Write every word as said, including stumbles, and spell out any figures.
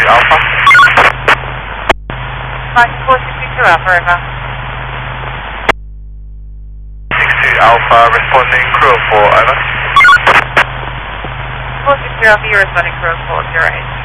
Alpha. Mike four six two Alpha, over. six two Alpha, responding crew four, over. four six two Alpha, you're responding crew four, zero eight.